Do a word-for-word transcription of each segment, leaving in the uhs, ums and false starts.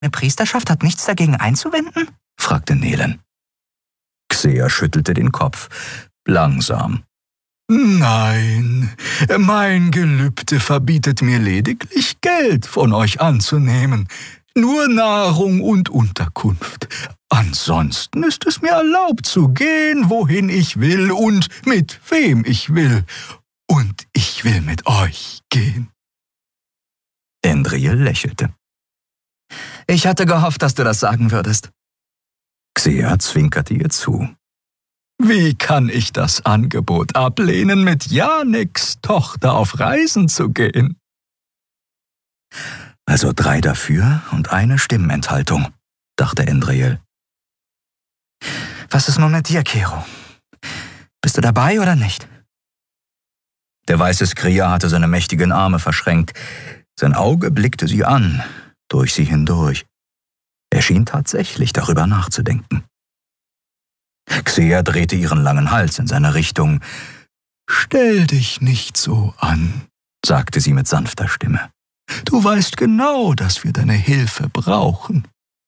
Eine Priesterschaft hat nichts dagegen einzuwenden? Fragte Nelen. Xea schüttelte den Kopf, langsam. Nein, mein Gelübde verbietet mir lediglich, Geld von euch anzunehmen. Nur Nahrung und Unterkunft. Ansonsten ist es mir erlaubt zu gehen, wohin ich will und mit wem ich will. Und ich will mit euch gehen. Endriel lächelte. Ich hatte gehofft, dass du das sagen würdest. Xea zwinkerte ihr zu. Wie kann ich das Angebot ablehnen, mit Janeks Tochter auf Reisen zu gehen? Also drei dafür und eine Stimmenthaltung, dachte Endriel. Was ist nun mit dir, Kero? Bist du dabei oder nicht? Der weiße Skria hatte seine mächtigen Arme verschränkt. Sein Auge blickte sie an, durch sie hindurch. Er schien tatsächlich darüber nachzudenken. Xea drehte ihren langen Hals in seine Richtung. »Stell dich nicht so an«, sagte sie mit sanfter Stimme. »Du weißt genau, dass wir deine Hilfe brauchen.«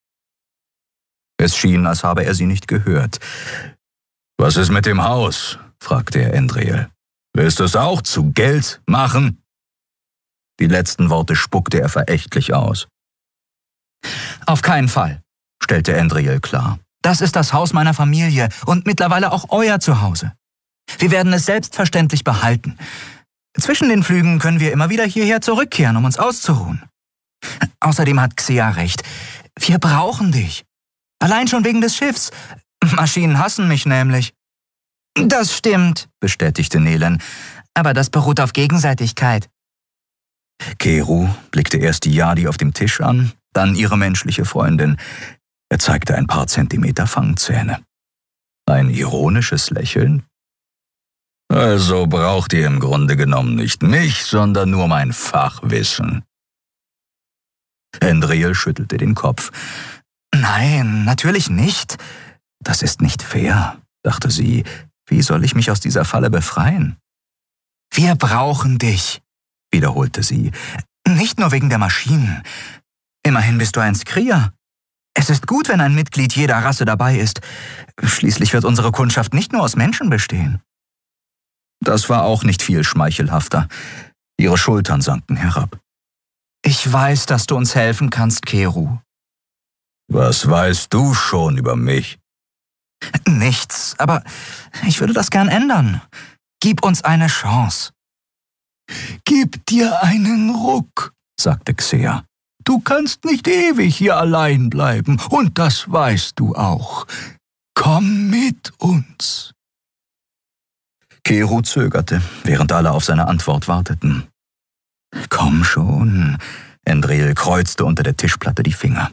Es schien, als habe er sie nicht gehört. »Was ist mit dem Haus?« fragte er Endriel. »Willst du es auch zu Geld machen?« Die letzten Worte spuckte er verächtlich aus. »Auf keinen Fall«, stellte Endriel klar. »Das ist das Haus meiner Familie und mittlerweile auch euer Zuhause. Wir werden es selbstverständlich behalten. Zwischen den Flügen können wir immer wieder hierher zurückkehren, um uns auszuruhen. Außerdem hat Xea recht. Wir brauchen dich. Allein schon wegen des Schiffs. Maschinen hassen mich nämlich.« »Das stimmt«, bestätigte Nelen. »Aber das beruht auf Gegenseitigkeit.« Kero blickte erst die Yadi auf dem Tisch an, dann ihre menschliche Freundin. Er zeigte ein paar Zentimeter Fangzähne. Ein ironisches Lächeln. »Also braucht ihr im Grunde genommen nicht mich, sondern nur mein Fachwissen.« Endriel schüttelte den Kopf. »Nein, natürlich nicht. Das ist nicht fair«, dachte sie. »Wie soll ich mich aus dieser Falle befreien?« »Wir brauchen dich«, wiederholte sie. »Nicht nur wegen der Maschinen. Immerhin bist du ein Skria. Es ist gut, wenn ein Mitglied jeder Rasse dabei ist. Schließlich wird unsere Kundschaft nicht nur aus Menschen bestehen.« Das war auch nicht viel schmeichelhafter. Ihre Schultern sanken herab. »Ich weiß, dass du uns helfen kannst, Kero.« »Was weißt du schon über mich?« »Nichts, aber ich würde das gern ändern. Gib uns eine Chance.« »Gib dir einen Ruck«, sagte Xea. »Du kannst nicht ewig hier allein bleiben, und das weißt du auch. Komm mit uns.« Kero zögerte, während alle auf seine Antwort warteten. »Komm schon«, Endriel kreuzte unter der Tischplatte die Finger.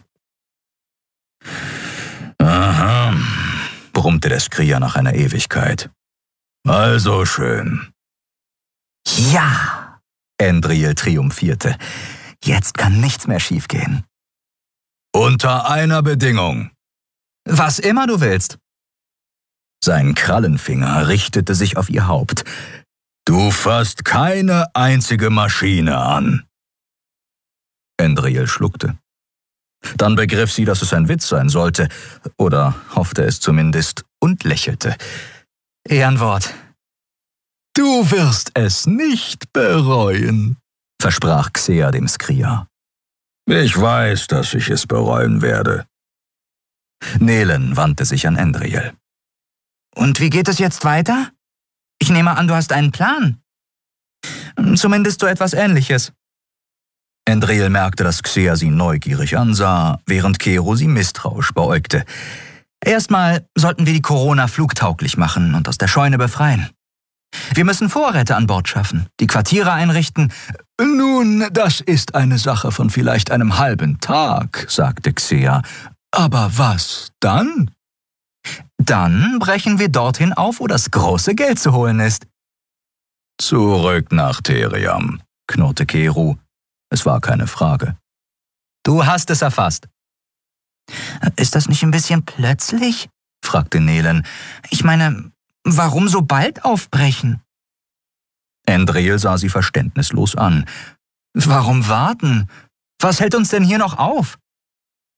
»Aha«, brummte der Skria nach einer Ewigkeit. »Also schön.« »Ja«, Endriel triumphierte. »Jetzt kann nichts mehr schiefgehen.« »Unter einer Bedingung.« »Was immer du willst.« Sein Krallenfinger richtete sich auf ihr Haupt. »Du fasst keine einzige Maschine an.« Endriel schluckte. Dann begriff sie, dass es ein Witz sein sollte, oder hoffte es zumindest, und lächelte. »Ehrenwort.« »Du wirst es nicht bereuen«, versprach Xea dem Skria. »Ich weiß, dass ich es bereuen werde.« Nelen wandte sich an Endriel. »Und wie geht es jetzt weiter? Ich nehme an, du hast einen Plan. Zumindest so etwas Ähnliches.« Endriel merkte, dass Xea sie neugierig ansah, während Kero sie misstrauisch beäugte. »Erstmal sollten wir die Corona flugtauglich machen und aus der Scheune befreien. Wir müssen Vorräte an Bord schaffen, die Quartiere einrichten.« »Nun, das ist eine Sache von vielleicht einem halben Tag«, sagte Xea. »Aber was dann?« »Dann brechen wir dorthin auf, wo das große Geld zu holen ist.« »Zurück nach Theriam«, knurrte Kero. Es war keine Frage. »Du hast es erfasst.« »Ist das nicht ein bisschen plötzlich?«, fragte Nelen. »Ich meine, warum so bald aufbrechen?« Endriel sah sie verständnislos an. »Warum warten? Was hält uns denn hier noch auf?«